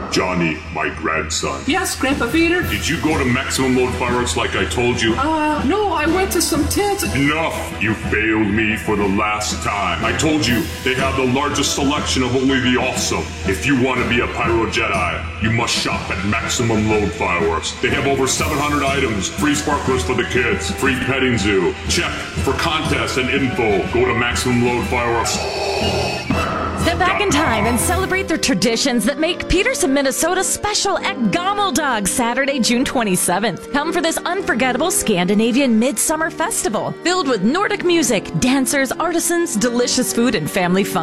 Johnny, my grandson. Yes, Grandpa Peter? Did you go to Maximum Load Fireworks like I told you? No, I went to some tents. Enough! You failed me for the last time. I told you, they have the largest selection of only the awesome. If you want to be a Pyro Jedi, you must shop at Maximum Load Fireworks. They have over 700 items, free sparklers for the kids, free petting zoo. Check for contests and info. Go to Maximum Load Fireworks. Step back in time and celebrate the traditions that make Peterson, Minnesota special at Gameldog Saturday, June 27th. Come for this unforgettable Scandinavian Midsummer Festival filled with Nordic music, dancers, artisans, delicious food, and family fun.